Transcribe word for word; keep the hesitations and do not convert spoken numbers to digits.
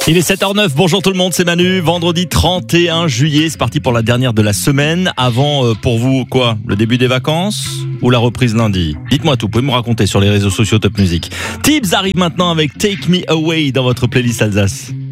Il est sept heures neuf, bonjour tout le monde, c'est Manu. Vendredi trente et un juillet, c'est parti pour la dernière de la semaine. Avant, euh, pour vous, quoi ? Le début des vacances ou la reprise lundi ? Dites-moi tout, vous pouvez me raconter sur les réseaux sociaux Top Music. Tibbs arrive maintenant avec Take Me Away dans votre playlist Alsace.